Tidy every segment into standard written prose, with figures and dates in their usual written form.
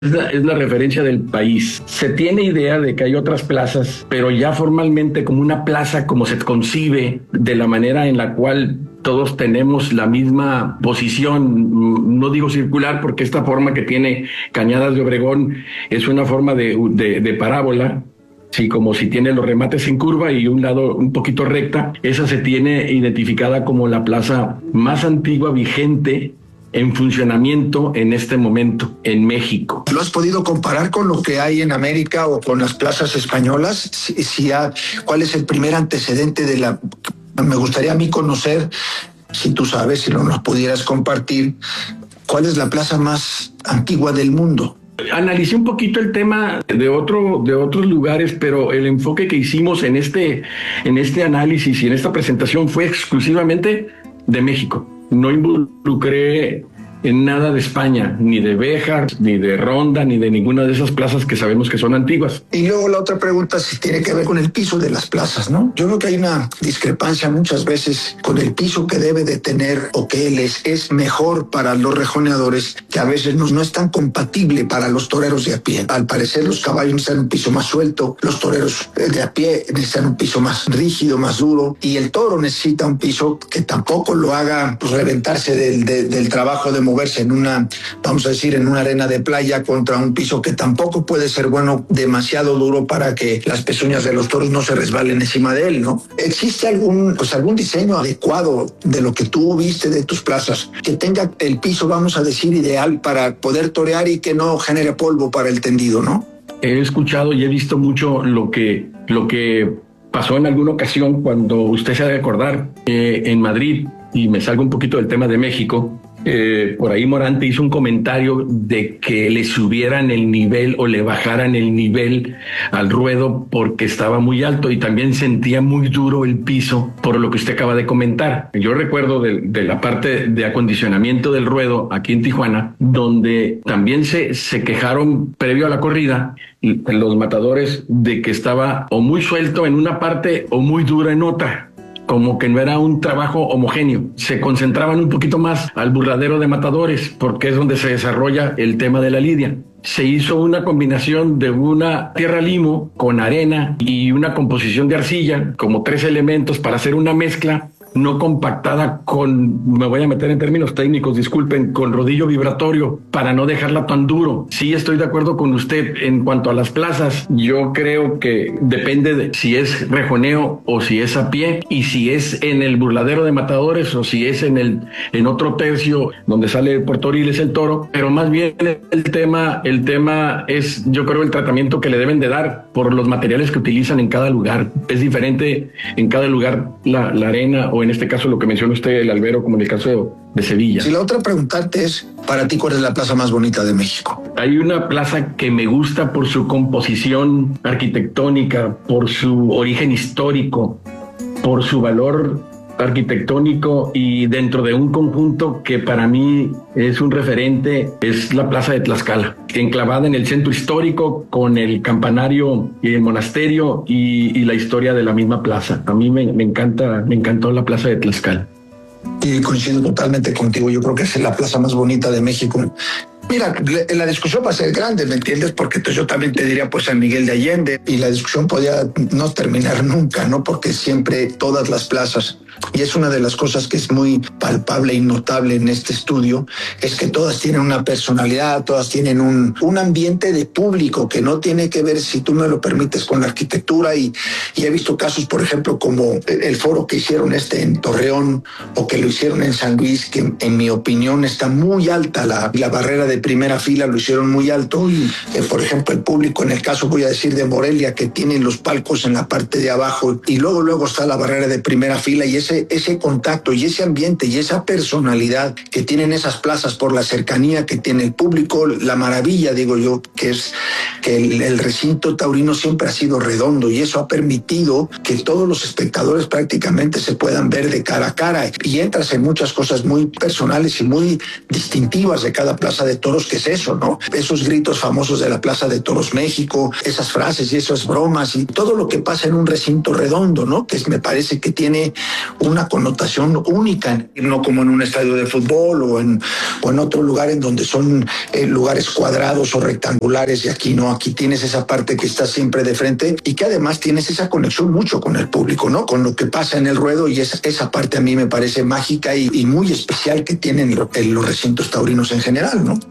Es la referencia del país. Se tiene idea de que hay otras plazas, pero ya formalmente como una plaza, como se concibe, de la manera en la cual todos tenemos la misma posición, no digo circular, porque esta forma que tiene Cañadas de Obregón es una forma de parábola. Sí, como si tiene los remates en curva y un lado un poquito recta, esa se tiene identificada como la plaza más antigua vigente en funcionamiento en este momento en México. ¿Lo has podido comparar con lo que hay en América o con las plazas españolas? ¿Cuál es el primer antecedente de la...? Me gustaría a mí conocer, si tú sabes, si no nos pudieras compartir, ¿cuál es la plaza más antigua del mundo? Analicé un poquito el tema de otros lugares, pero el enfoque que hicimos en este análisis y en esta presentación fue exclusivamente de México. No involucré en nada de España, ni de Béjar, ni de Ronda, ni de ninguna de esas plazas que sabemos que son antiguas. Y luego la otra pregunta si tiene que ver con el piso de las plazas, ¿no? Yo creo que hay una discrepancia muchas veces con el piso que debe de tener o que es mejor para los rejoneadores, que a veces no es tan compatible para los toreros de a pie. Al parecer los caballos necesitan un piso más suelto, los toreros de a pie necesitan un piso más rígido, más duro, y el toro necesita un piso que tampoco lo haga reventarse del trabajo de moverse en una, vamos a decir, en una arena de playa contra un piso que tampoco puede ser demasiado duro para que las pezuñas de los toros no se resbalen encima de él, ¿no? ¿Existe algún diseño adecuado de lo que tú viste de tus plazas que tenga el piso, vamos a decir, ideal para poder torear y que no genere polvo para el tendido, ¿no? He escuchado y he visto mucho lo que pasó en alguna ocasión cuando usted se ha de acordar en Madrid, y me salgo un poquito del tema de México. Por ahí Morante hizo un comentario de que le subieran el nivel o le bajaran el nivel al ruedo porque estaba muy alto y también sentía muy duro el piso por lo que usted acaba de comentar. Yo recuerdo de la parte de acondicionamiento del ruedo aquí en Tijuana, donde también se quejaron previo a la corrida los matadores de que estaba o muy suelto en una parte o muy duro en otra, como que no era un trabajo homogéneo. Se concentraban un poquito más al burladero de matadores, porque es donde se desarrolla el tema de la lidia. Se hizo una combinación de una tierra limo con arena y una composición de arcilla, como 3 elementos para hacer una mezcla no compactada me voy a meter en términos técnicos, disculpen, con rodillo vibratorio para no dejarla tan duro. Sí, estoy de acuerdo con usted en cuanto a las plazas. Yo creo que depende de si es rejoneo o si es a pie, y si es en el burladero de matadores o si es en otro tercio donde sale Puerto Riles el toro. Pero más bien el tema es, yo creo, el tratamiento que le deben de dar por los materiales que utilizan en cada lugar. Es diferente en cada lugar la arena, o en este caso lo que menciona usted, el albero, como en el caso de Sevilla. Si la otra preguntarte es, para ti, ¿cuál es la plaza más bonita de México? Hay una plaza que me gusta por su composición arquitectónica, por su origen histórico, por su valor arquitectónico, y dentro de un conjunto que para mí es un referente, es la Plaza de Tlaxcala, enclavada en el centro histórico con el campanario y el monasterio y la historia de la misma plaza. A mí me encantó la Plaza de Tlaxcala. Y coincido totalmente contigo, yo creo que es la plaza más bonita de México. Mira, la discusión va a ser grande, ¿me entiendes? Porque entonces yo también te diría pues San Miguel de Allende, y la discusión podría no terminar nunca, ¿no? Porque siempre todas las plazas, y es una de las cosas que es muy palpable y notable en este estudio, es que todas tienen una personalidad, todas tienen un ambiente de público que no tiene que ver, si tú me lo permites, con la arquitectura, y he visto casos, por ejemplo, como el foro que hicieron en Torreón, o que lo hicieron en San Luis, que en mi opinión está muy alta la barrera de primera fila, lo hicieron muy alto, y por ejemplo el público, en el caso voy a decir de Morelia, que tienen los palcos en la parte de abajo y luego está la barrera de primera fila, y ese contacto y ese ambiente y esa personalidad que tienen esas plazas por la cercanía que tiene el público, la maravilla, digo yo, que es que el recinto taurino siempre ha sido redondo y eso ha permitido que todos los espectadores prácticamente se puedan ver de cara a cara y entras en muchas cosas muy personales y muy distintivas de cada plaza de toros, que es eso, ¿no? Esos gritos famosos de la Plaza de Toros México, esas frases y esas bromas y todo lo que pasa en un recinto redondo, ¿no? Que me parece que tiene una connotación única, no como en un estadio de fútbol o en otro lugar en donde son lugares cuadrados o rectangulares, y aquí no, aquí tienes esa parte que está siempre de frente y que además tienes esa conexión mucho con el público, ¿no? Con lo que pasa en el ruedo, y esa parte a mí me parece mágica y muy especial que tienen los recintos taurinos en general, ¿no?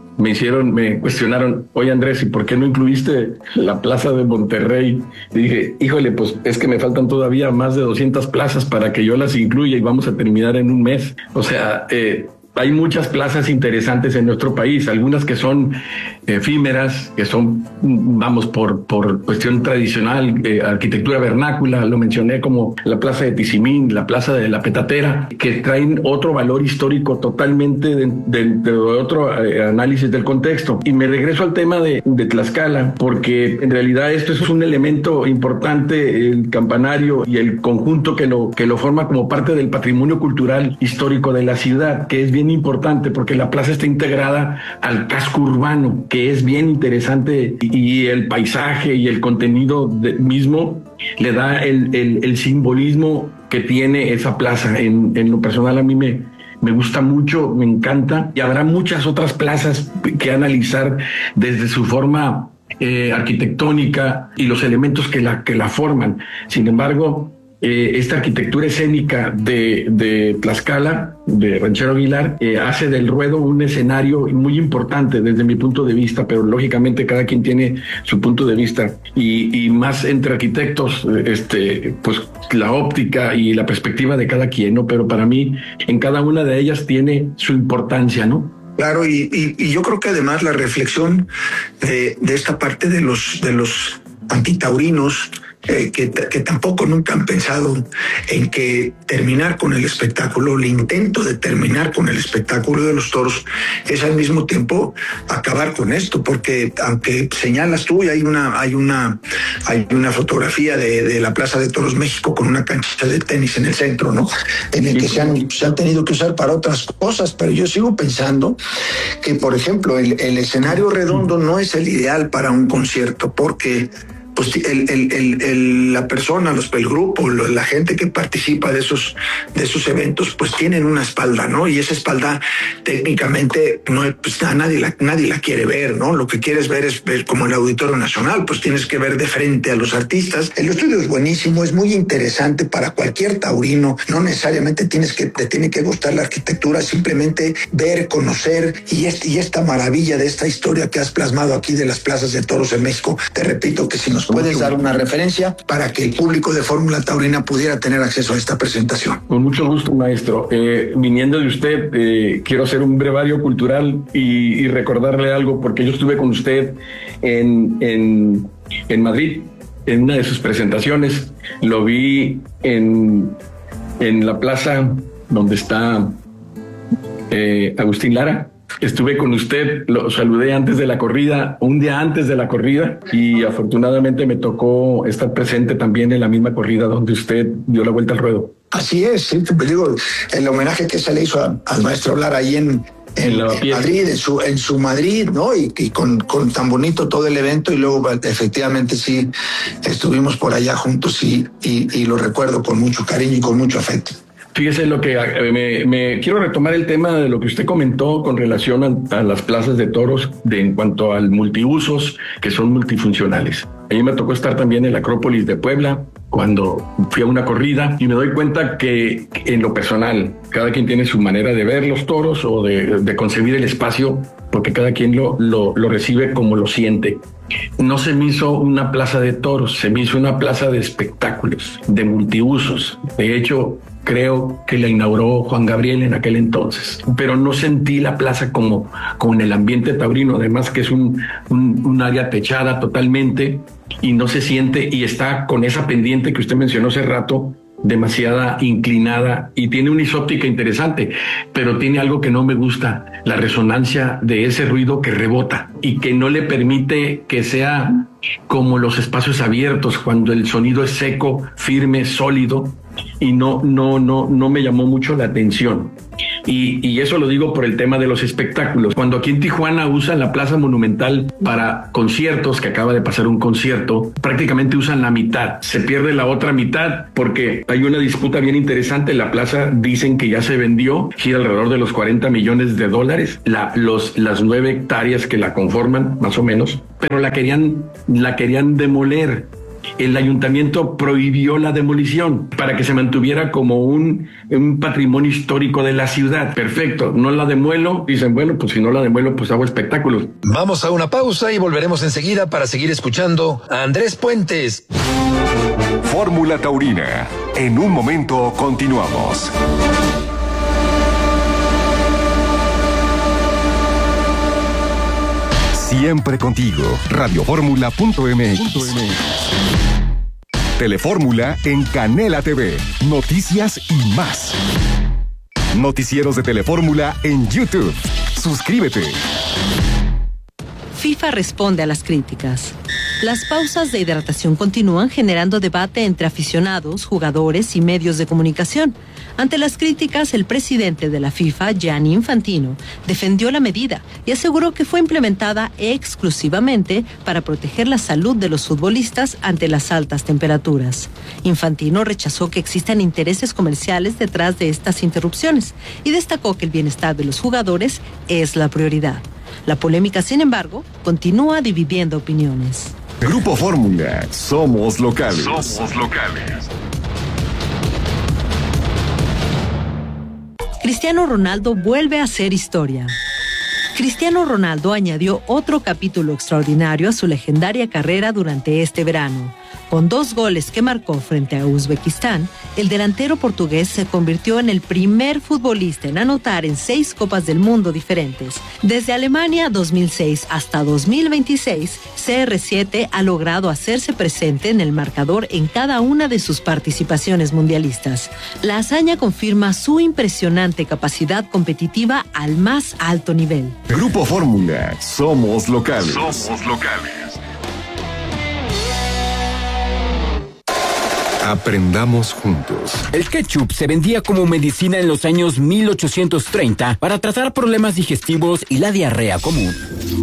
Me cuestionaron, oye Andrés, ¿y por qué no incluiste la plaza de Monterrey? Y dije, híjole, pues es que me faltan todavía más de 200 plazas para que yo las incluya y vamos a terminar en un mes. O sea, hay muchas plazas interesantes en nuestro país, algunas que son efímeras, que son, vamos, por cuestión tradicional, arquitectura vernácula, lo mencioné como la Plaza de Tizimín, la Plaza de la Petatera, que traen otro valor histórico totalmente de otro análisis del contexto. Y me regreso al tema de Tlaxcala, porque en realidad esto es un elemento importante, el campanario y el conjunto que lo forma como parte del patrimonio cultural histórico de la ciudad, que es bien importante porque la plaza está integrada al casco urbano, que es bien interesante, y el paisaje y el contenido mismo le da el simbolismo que tiene esa plaza. En lo personal a mí me gusta mucho, me encanta, y habrá muchas otras plazas que analizar desde su forma arquitectónica y los elementos que la forman. Sin embargo, esta arquitectura escénica de Tlaxcala, de Ranchero Aguilar, hace del ruedo un escenario muy importante desde mi punto de vista, pero lógicamente cada quien tiene su punto de vista, y más entre arquitectos, pues la óptica y la perspectiva de cada quien, ¿no? Pero para mí, en cada una de ellas tiene su importancia, ¿no? Claro, y yo creo que además la reflexión de esta parte de los antitaurinos, que tampoco nunca han pensado en que terminar con el espectáculo, el intento de terminar con el espectáculo de los toros, es al mismo tiempo acabar con esto, porque aunque señalas tú, y hay una fotografía de la Plaza de Toros México con una cancha de tenis en el centro, ¿no? En el que se han tenido que usar para otras cosas, pero yo sigo pensando que, por ejemplo, el escenario redondo no es el ideal para un concierto, porque pues la persona, el grupo, la gente que participa de esos eventos, pues tienen una espalda, ¿no? Y esa espalda técnicamente no, pues nadie la quiere ver, ¿no? Lo que quieres ver es ver como el Auditorio Nacional, pues tienes que ver de frente a los artistas. El estudio es buenísimo, es muy interesante para cualquier taurino. No necesariamente te tiene que gustar la arquitectura, simplemente ver, conocer y esta maravilla de esta historia que has plasmado aquí de las plazas de toros en México. Te repito que si nos puedes dar una referencia para que el público de Fórmula Taurina pudiera tener acceso a esta presentación. Con mucho gusto, maestro. Viniendo de usted, quiero hacer un brevario cultural y recordarle algo, porque yo estuve con usted en Madrid, en una de sus presentaciones. Lo vi en la plaza donde está Agustín Lara. Estuve con usted, lo saludé antes de la corrida, un día antes de la corrida, y afortunadamente me tocó estar presente también en la misma corrida donde usted dio la vuelta al ruedo. Así es, sí, digo, el homenaje que se le hizo al maestro Lara ahí en Madrid, en su Madrid, ¿no? Y con tan bonito todo el evento, y luego efectivamente sí estuvimos por allá juntos y lo recuerdo con mucho cariño y con mucho afecto. Fíjese lo que me quiero retomar el tema de lo que usted comentó con relación a las plazas de toros en cuanto al multiusos, que son multifuncionales. A mí me tocó estar también en la Acrópolis de Puebla cuando fui a una corrida, y me doy cuenta que en lo personal cada quien tiene su manera de ver los toros o de concebir el espacio, porque cada quien lo recibe como lo siente. No se me hizo una plaza de toros, se me hizo una plaza de espectáculos, de multiusos. De hecho, creo que la inauguró Juan Gabriel en aquel entonces, pero no sentí la plaza como en el ambiente taurino, además que es un área techada totalmente, y no se siente, y está con esa pendiente que usted mencionó hace rato, demasiada inclinada y tiene una isóptica interesante, pero tiene algo que no me gusta, la resonancia de ese ruido que rebota y que no le permite que sea como los espacios abiertos, cuando el sonido es seco, firme, sólido, y no me llamó mucho la atención. Y eso lo digo por el tema de los espectáculos. Cuando aquí en Tijuana usan la Plaza Monumental para conciertos, que acaba de pasar un concierto, prácticamente usan la mitad. Se pierde la otra mitad porque hay una disputa bien interesante. La plaza dicen que ya se vendió, gira alrededor de los $40 millones. Las 9 hectáreas que la conforman, más o menos, pero la querían demoler. El ayuntamiento prohibió la demolición para que se mantuviera como un patrimonio histórico de la ciudad. Perfecto, no la demuelo. Dicen, bueno, pues si no la demuelo, pues hago espectáculos. Vamos a una pausa y volveremos enseguida para seguir escuchando a Andrés Puentes. Fórmula Taurina. En un momento continuamos. Siempre contigo. Radioformula.mx. Telefórmula en Canela TV. Noticias y más. Noticieros de Telefórmula en YouTube. Suscríbete. FIFA responde a las críticas. Las pausas de hidratación continúan generando debate entre aficionados, jugadores y medios de comunicación. Ante las críticas, el presidente de la FIFA, Gianni Infantino, defendió la medida y aseguró que fue implementada exclusivamente para proteger la salud de los futbolistas ante las altas temperaturas. Infantino rechazó que existan intereses comerciales detrás de estas interrupciones y destacó que el bienestar de los jugadores es la prioridad. La polémica, sin embargo, continúa dividiendo opiniones. Grupo Fórmula. Somos locales. Cristiano Ronaldo vuelve a hacer historia. Cristiano Ronaldo añadió otro capítulo extraordinario a su legendaria carrera durante este verano. Con 2 goles que marcó frente a Uzbekistán, el delantero portugués se convirtió en el primer futbolista en anotar en 6 Copas del Mundo diferentes. Desde Alemania 2006 hasta 2026, CR7 ha logrado hacerse presente en el marcador en cada una de sus participaciones mundialistas. La hazaña confirma su impresionante capacidad competitiva al más alto nivel. Grupo Fórmula. Somos locales. Aprendamos juntos. El ketchup se vendía como medicina en los años 1830 para tratar problemas digestivos y la diarrea común.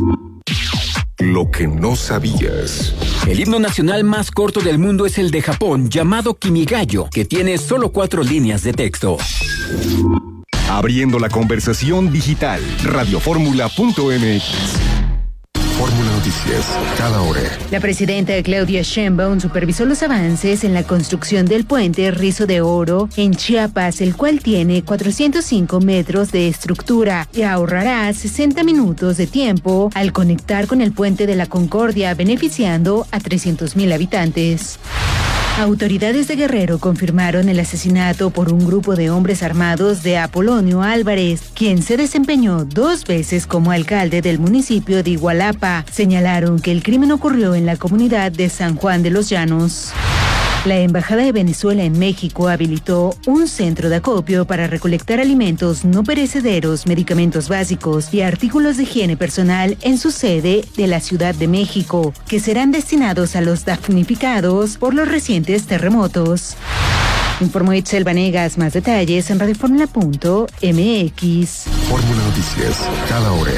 Lo que no sabías. El himno nacional más corto del mundo es el de Japón, llamado Kimigayo, que tiene solo 4 líneas de texto. Abriendo la conversación digital. Radioformula.mx. Fórmula Noticias, cada hora. La presidenta Claudia Sheinbaum supervisó los avances en la construcción del puente Rizo de Oro en Chiapas, el cual tiene 405 metros de estructura y ahorrará 60 minutos de tiempo al conectar con el puente de la Concordia, beneficiando a 300,000 habitantes. Autoridades de Guerrero confirmaron el asesinato por un grupo de hombres armados de Apolonio Álvarez, quien se desempeñó 2 veces como alcalde del municipio de Igualapa. Señalaron que el crimen ocurrió en la comunidad de San Juan de los Llanos. La Embajada de Venezuela en México habilitó un centro de acopio para recolectar alimentos no perecederos, medicamentos básicos y artículos de higiene personal en su sede de la Ciudad de México, que serán destinados a los damnificados por los recientes terremotos. Informó Itzel Vanegas. Más detalles en radioformula.mx. Fórmula Noticias, cada hora.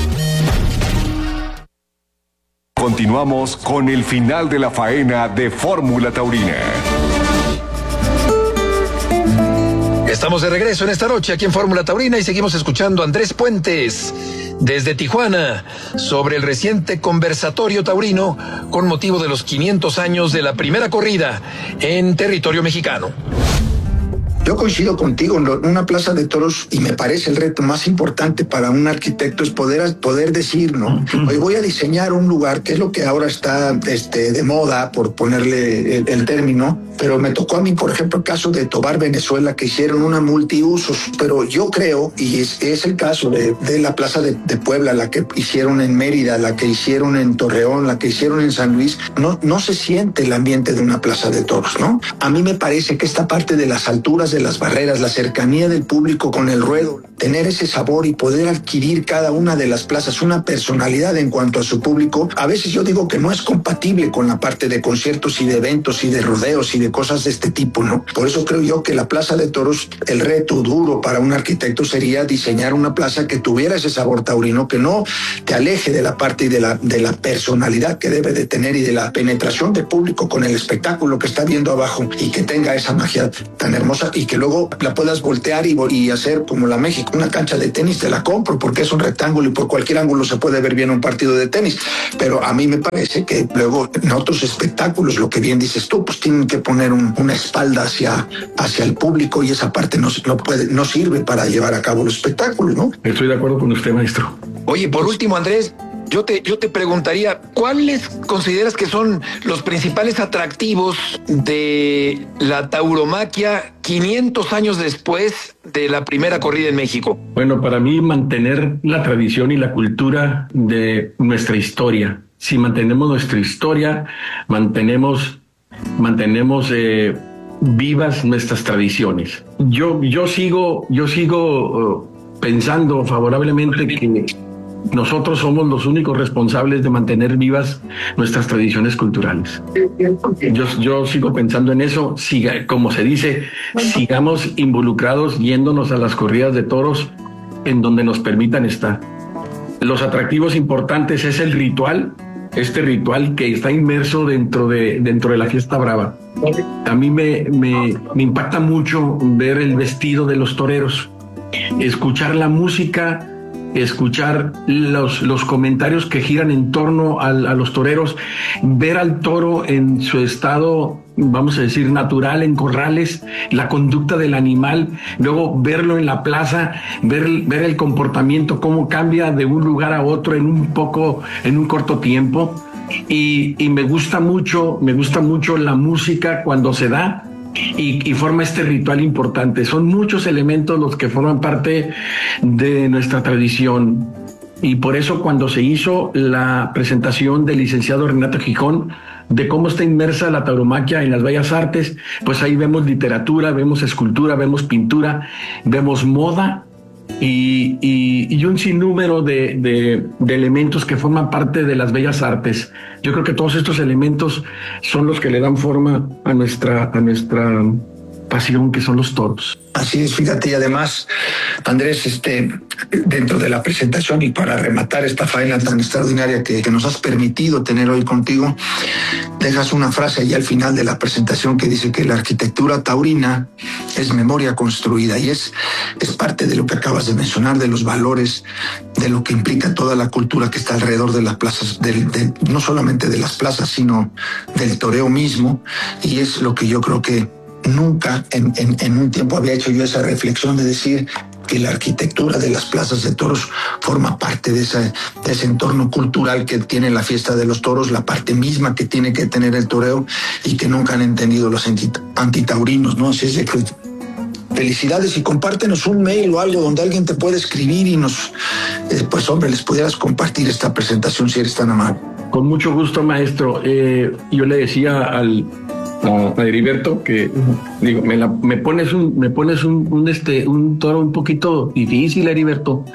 Continuamos con el final de la faena de Fórmula Taurina. Estamos de regreso en esta noche aquí en Fórmula Taurina y seguimos escuchando a Andrés Puentes desde Tijuana sobre el reciente conversatorio taurino con motivo de los 500 años de la primera corrida en territorio mexicano. Yo coincido contigo, en una plaza de toros, y me parece el reto más importante para un arquitecto es poder decir, ¿no? Hoy voy a diseñar un lugar, que es lo que ahora está de moda, por ponerle el término, pero me tocó a mí, por ejemplo, el caso de Tovar Venezuela, que hicieron una multiusos, pero yo creo, y es el caso de la Plaza de Puebla, la que hicieron en Mérida, la que hicieron en Torreón, la que hicieron en San Luis, no se siente el ambiente de una plaza de toros, ¿no? A mí me parece que esta parte de las alturas de las barreras, la cercanía del público con el ruedo, tener ese sabor y poder adquirir cada una de las plazas una personalidad en cuanto a su público, a veces yo digo que no es compatible con la parte de conciertos y de eventos y de rodeos y de cosas de este tipo, ¿no? Por eso creo yo que la Plaza de Toros, el reto duro para un arquitecto sería diseñar una plaza que tuviera ese sabor taurino, que no te aleje de la parte y de la personalidad que debe de tener y de la penetración del público con el espectáculo que está viendo abajo, y que tenga esa magia tan hermosa, y que luego la puedas voltear y hacer como la México, una cancha de tenis. Te la compro porque es un rectángulo y por cualquier ángulo se puede ver bien un partido de tenis, pero a mí me parece que luego en otros espectáculos, lo que bien dices tú, pues tienen que poner una espalda hacia el público, y esa parte no sirve para llevar a cabo los espectáculos, ¿no? Estoy de acuerdo con usted, maestro. Oye, por último, Andrés, yo te preguntaría, ¿cuáles consideras que son los principales atractivos de la tauromaquia 500 años después de la primera corrida en México? Bueno, para mí mantener la tradición y la cultura de nuestra historia. Si mantenemos nuestra historia, mantenemos vivas nuestras tradiciones. Yo sigo pensando favorablemente que nosotros somos los únicos responsables de mantener vivas nuestras tradiciones culturales. Yo sigo pensando en eso. Como se dice, sigamos involucrados yéndonos a las corridas de toros en donde nos permitan estar. Los atractivos importantes es el ritual, este ritual que está inmerso dentro de la fiesta brava. A mí me impacta mucho ver el vestido de los toreros, escuchar la música, escuchar los comentarios que giran en torno a los toreros, ver al toro en su estado, vamos a decir, natural, en corrales, la conducta del animal, luego verlo en la plaza, ver el comportamiento, cómo cambia de un lugar a otro en un corto tiempo. Y me gusta mucho la música cuando se da y forma este ritual importante. Son muchos elementos los que forman parte de nuestra tradición, y por eso cuando se hizo la presentación del licenciado Renato Gijón de cómo está inmersa la tauromaquia en las bellas artes, pues ahí vemos literatura, vemos escultura, vemos pintura, vemos moda y un sinnúmero de elementos que forman parte de las bellas artes. Yo creo que todos estos elementos son los que le dan forma a nuestra pasión, que son los toros. Así es, fíjate, y además, Andrés, dentro de la presentación y para rematar esta faena tan extraordinaria que nos has permitido tener hoy contigo, dejas una frase ahí al final de la presentación que dice que la arquitectura taurina es memoria construida, y es parte de lo que acabas de mencionar, de los valores, de lo que implica toda la cultura que está alrededor de las plazas, no solamente de las plazas, sino del toreo mismo, y es lo que yo creo que nunca en un tiempo había hecho yo esa reflexión de decir que la arquitectura de las plazas de toros forma parte de ese entorno cultural que tiene la fiesta de los toros, la parte misma que tiene que tener el toreo, y que nunca han entendido los antitaurinos, ¿no? Así es de que felicidades, y compártenos un mail o algo donde alguien te pueda escribir y pues hombre, les pudieras compartir esta presentación si eres tan amable. Con mucho gusto, maestro. Yo le decía a Heriberto que digo, me pones un toro un poquito difícil, Heriberto.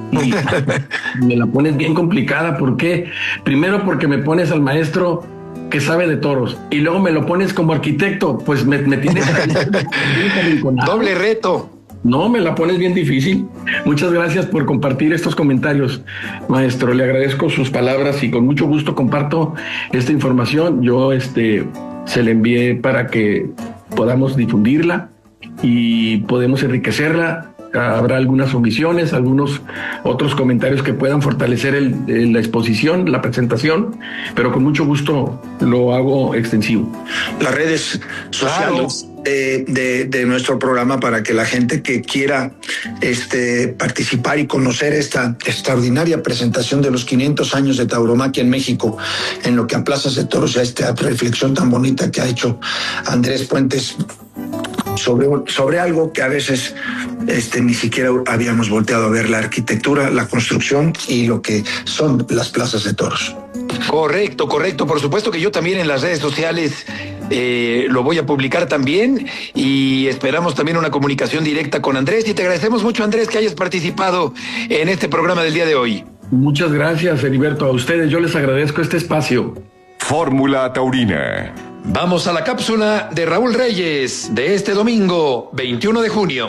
Me la pones bien complicada. ¿Por qué? Primero porque me pones al maestro que sabe de toros, y luego me lo pones como arquitecto, pues me tienes doble reto. No, me la pones bien difícil. Muchas gracias por compartir estos comentarios, maestro. Le agradezco sus palabras y con mucho gusto comparto esta información. Yo se la envié para que podamos difundirla y podemos enriquecerla. Habrá algunas omisiones, algunos otros comentarios que puedan fortalecer la exposición, la presentación, pero con mucho gusto lo hago extensivo. Las redes sociales. de nuestro programa para que la gente que quiera participar y conocer esta extraordinaria presentación de los 500 años de tauromaquia en México, en lo que a plazas de toros, a esta reflexión tan bonita que ha hecho Andrés Puentes sobre algo que a veces ni siquiera habíamos volteado a ver: la arquitectura, la construcción y lo que son las plazas de toros. Correcto. Por supuesto que yo también en las redes sociales lo voy a publicar también, y esperamos también una comunicación directa con Andrés. Y te agradecemos mucho, Andrés, que hayas participado en este programa del día de hoy. Muchas gracias, Heriberto. A ustedes yo les agradezco este espacio. Fórmula Taurina. Vamos a la cápsula de Raúl Reyes de este domingo, 21 de junio.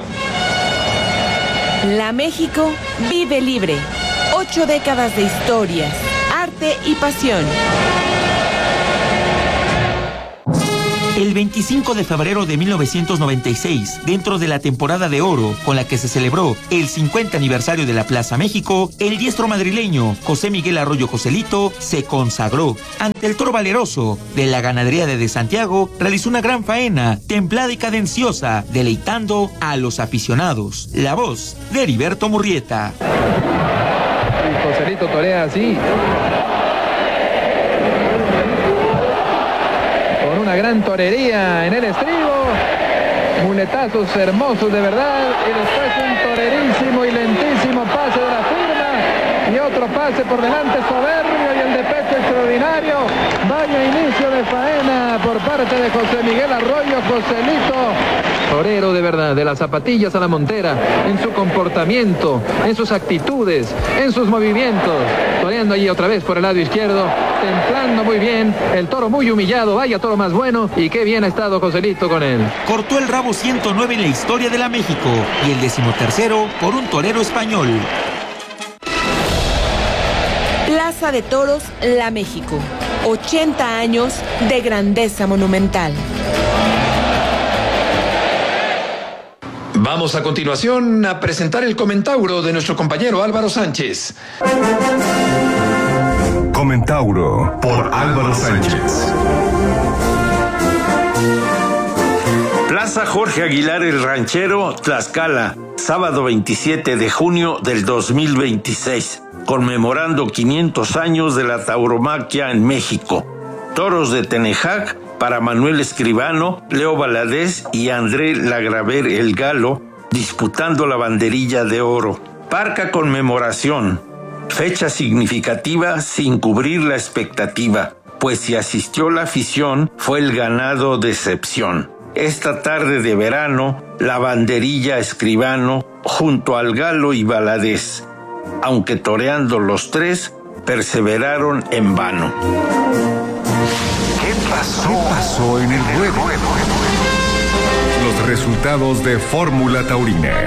La México vive libre. 8 décadas de historias, arte y pasión. El 25 de febrero de 1996, dentro de la temporada de oro con la que se celebró el 50 aniversario de la Plaza México, el diestro madrileño José Miguel Arroyo Joselito se consagró. Ante el toro valeroso de la ganadería de Santiago, realizó una gran faena, templada y cadenciosa, deleitando a los aficionados. La voz de Heriberto Murrieta. Joselito torea así, con una gran torería en el estribo, muletazos hermosos de verdad, y después un torerísimo y lentísimo pase de la firma, y otro pase por delante soberbio, y el de pecho extraordinario. Vaya inicio de faena por parte de José Miguel Arroyo Joselito. Torero de verdad, de las zapatillas a la montera, en su comportamiento, en sus actitudes, en sus movimientos, toreando allí otra vez por el lado izquierdo, templando muy bien, el toro muy humillado, vaya toro más bueno, y qué bien ha estado Joselito con él. Cortó el rabo 109 en la historia de la México, y el 13º por un torero español. Plaza de Toros, La México. 80 años de grandeza monumental. Vamos a continuación a presentar el comentauro de nuestro compañero Álvaro Sánchez. Comentauro por Álvaro Sánchez. Plaza Jorge Aguilar el Ranchero, Tlaxcala, sábado 27 de junio del 2026, conmemorando 500 años de la tauromaquia en México. Toros de Tenejac para Manuel Escribano, Leo Valadez y André Lagraver el Galo, disputando la banderilla de oro. Parca conmemoración, fecha significativa sin cubrir la expectativa, pues si asistió la afición fue el ganado de excepción. Esta tarde de verano, la banderilla Escribano junto al Galo y Valadez, aunque toreando los tres, perseveraron en vano. ¿Qué pasó en el ruedo? Los resultados de Fórmula Taurina.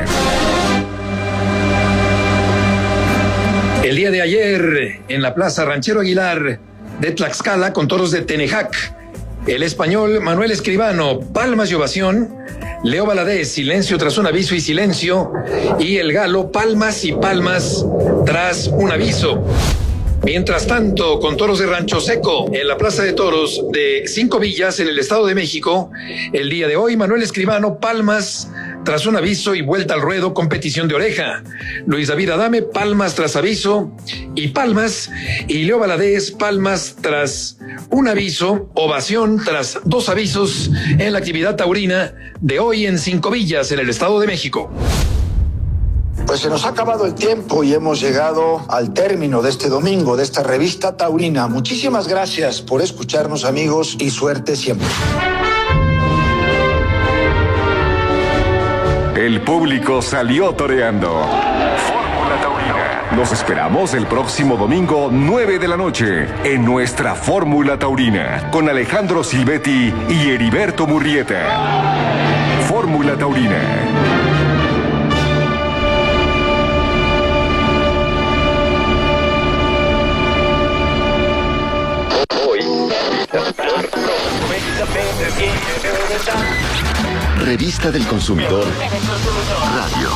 El día de ayer, en la Plaza Ranchero Aguilar de Tlaxcala, con toros de Tenejac, el español Manuel Escribano, palmas y ovación; Leo Valadez, silencio tras un aviso y silencio; y el Galo, palmas y palmas tras un aviso. Mientras tanto, con toros de Rancho Seco, en la Plaza de Toros de Cinco Villas, en el Estado de México, el día de hoy, Manuel Escribano, palmas tras un aviso y vuelta al ruedo, competición de oreja. Luis David Adame, palmas tras aviso y palmas. Y Leo Valadez, palmas tras un aviso, ovación tras dos avisos en la actividad taurina de hoy en Cinco Villas, en el Estado de México. Pues se nos ha acabado el tiempo y hemos llegado al término de este domingo, de esta revista taurina. Muchísimas gracias por escucharnos, amigos, y suerte siempre. El público salió toreando. Fórmula Taurina. Los esperamos el próximo domingo, 9 de la noche, en nuestra Fórmula Taurina, con Alejandro Silvetti y Heriberto Murrieta. Fórmula Taurina. Revista del Consumidor Radio.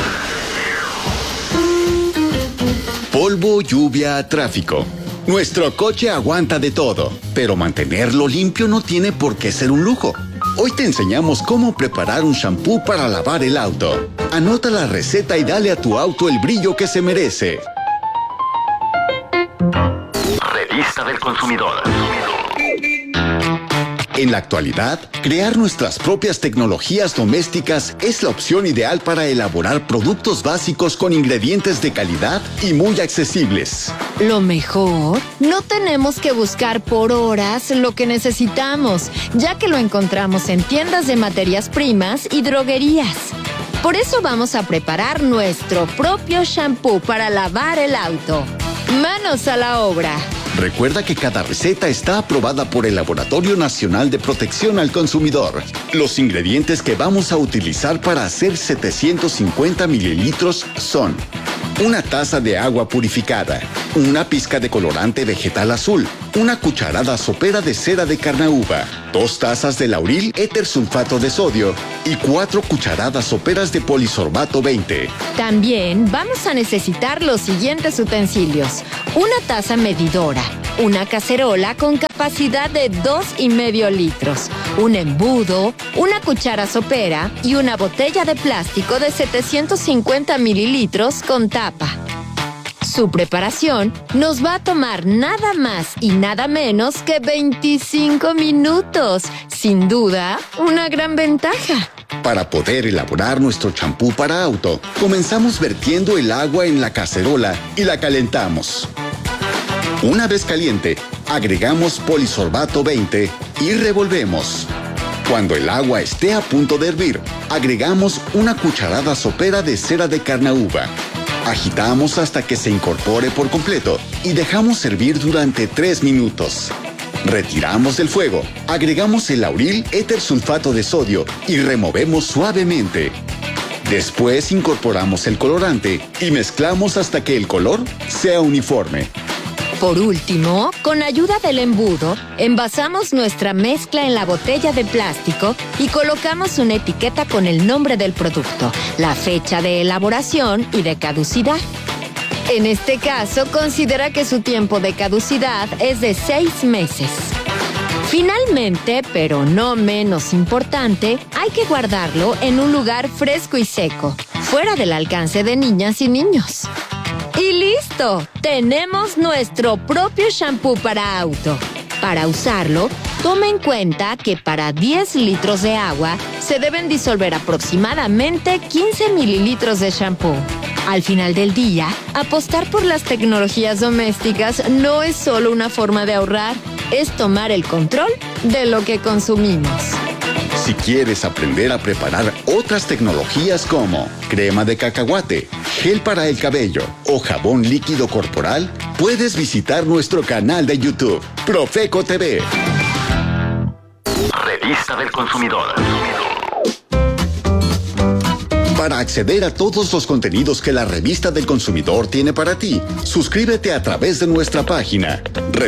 Polvo, lluvia, tráfico. Nuestro coche aguanta de todo, pero mantenerlo limpio no tiene por qué ser un lujo. Hoy te enseñamos cómo preparar un shampoo para lavar el auto. Anota la receta y dale a tu auto el brillo que se merece. Revista del Consumidor. En la actualidad, crear nuestras propias tecnologías domésticas es la opción ideal para elaborar productos básicos con ingredientes de calidad y muy accesibles. Lo mejor, no tenemos que buscar por horas lo que necesitamos, ya que lo encontramos en tiendas de materias primas y droguerías. Por eso vamos a preparar nuestro propio shampoo para lavar el auto. ¡Manos a la obra! Recuerda que cada receta está aprobada por el Laboratorio Nacional de Protección al Consumidor. Los ingredientes que vamos a utilizar para hacer 750 mililitros son: una taza de agua purificada, una pizca de colorante vegetal azul, una cucharada sopera de cera de carnauba, 2 tazas de lauril éter sulfato de sodio y 4 cucharadas soperas de polisorbato 20. También vamos a necesitar los siguientes utensilios: una taza medidora, una cacerola con capacidad de 2,5 litros, un embudo, una cuchara sopera y una botella de plástico de 750 mililitros con tapa. Su preparación nos va a tomar nada más y nada menos que 25 minutos. Sin duda, una gran ventaja. Para poder elaborar nuestro champú para auto, comenzamos vertiendo el agua en la cacerola y la calentamos. Una vez caliente, agregamos polisorbato 20 y revolvemos. Cuando el agua esté a punto de hervir, agregamos una cucharada sopera de cera de carnauba. Agitamos hasta que se incorpore por completo y dejamos hervir durante 3 minutos. Retiramos del fuego, agregamos el lauril éter sulfato de sodio y removemos suavemente. Después incorporamos el colorante y mezclamos hasta que el color sea uniforme. Por último, con ayuda del embudo, envasamos nuestra mezcla en la botella de plástico y colocamos una etiqueta con el nombre del producto, la fecha de elaboración y de caducidad. En este caso, considera que su tiempo de caducidad es de 6 meses. Finalmente, pero no menos importante, hay que guardarlo en un lugar fresco y seco, fuera del alcance de niñas y niños. ¡Y listo! Tenemos nuestro propio shampoo para auto. Para usarlo, toma en cuenta que para 10 litros de agua se deben disolver aproximadamente 15 mililitros de shampoo. Al final del día, apostar por las tecnologías domésticas no es solo una forma de ahorrar, es tomar el control de lo que consumimos. Si quieres aprender a preparar otras tecnologías como crema de cacahuate, gel para el cabello o jabón líquido corporal, puedes visitar nuestro canal de YouTube, Profeco TV. Revista del Consumidor. Para acceder a todos los contenidos que la Revista del Consumidor tiene para ti, suscríbete a través de nuestra página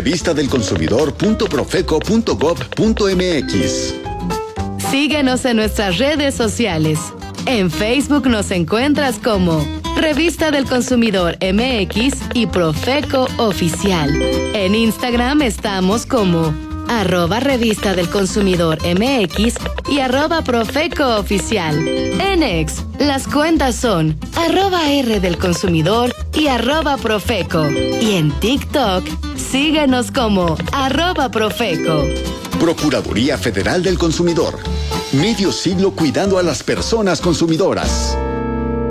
revistadelconsumidor.profeco.gov.mx. Síguenos en nuestras redes sociales. En Facebook nos encuentras como Revista del Consumidor MX y Profeco Oficial. En Instagram estamos como @Revista del Consumidor MX y @Profeco Oficial. En X, las cuentas son @R del Consumidor y @Profeco. Y en TikTok, síguenos como @Profeco. Procuraduría Federal del Consumidor. Medio siglo cuidando a las personas consumidoras.